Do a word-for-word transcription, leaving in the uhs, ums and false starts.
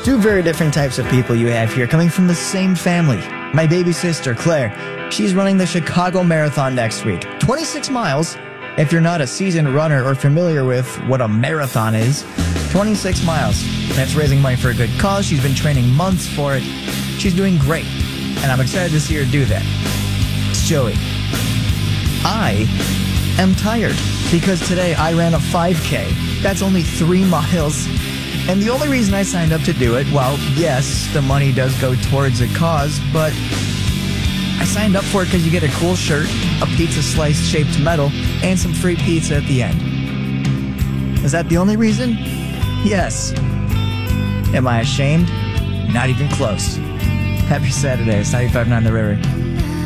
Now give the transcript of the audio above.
Two very different types of people you have here, coming from the same family. My baby sister, Claire, she's running the Chicago Marathon next week. twenty-six miles. If you're not a seasoned runner or familiar with what a marathon is, twenty-six miles. That's raising money for a good cause. She's been training months for it. She's doing great, and I'm excited to see her do that. It's Joey. I am tired because today I ran a five K. That's only three miles. And the only reason I signed up to do it, well, yes, the money does go towards a cause, but I signed up for it because you get a cool shirt, a pizza slice-shaped medal, and some free pizza at the end. Is that the only reason? Yes. Am I ashamed? Not even close. Happy Saturday. It's ninety-five point nine The River.